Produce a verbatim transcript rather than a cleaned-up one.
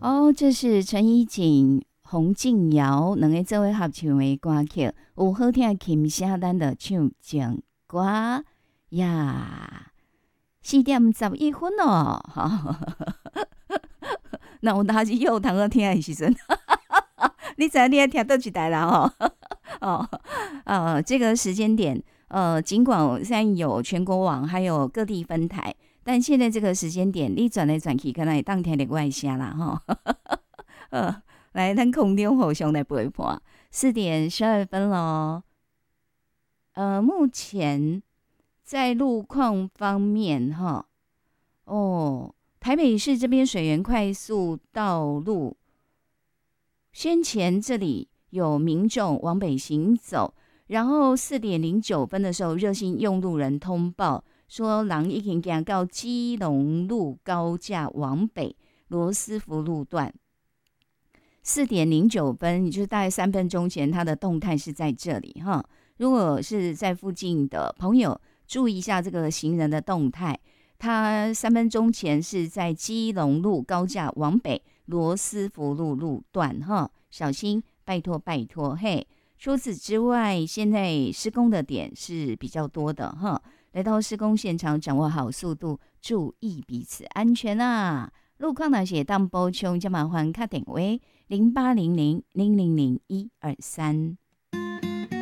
哦，这是陈怡锦、洪敬尧两个做伙合唱的歌曲，有好听的琴声，咱就唱情歌呀。四点十一分哦，那有哪是有通好听的时阵？你知道你还听倒一台啦吼？哦，呃，这个时间点，呃，尽管现在有全国网，还有各地分台，但现在这个时间点，你转来转去，可能会当听得外声啦吼。呃，来，咱空中互相来陪伴，四点十二分喽。呃，目前在路况方面，哈，哦，台北市这边水源快速道路，先前这里有民众往北行走，然后四点零九分的时候，热心用路人通报说，人已经行到基隆路高架往北罗斯福路段。四点零九分，也就是大概三分钟前，它的动态是在这里哈。如果是在附近的朋友，注意一下这个行人的动态。它三分钟前是在基隆路高架往北罗斯福路路段哈，小心，拜托拜托嘿。除此之外，现在施工的点是比较多的哈。来到施工现场，掌握好速度，注意彼此安全啊！路况那些当补充，就麻烦打电话零八零零零零零一二三。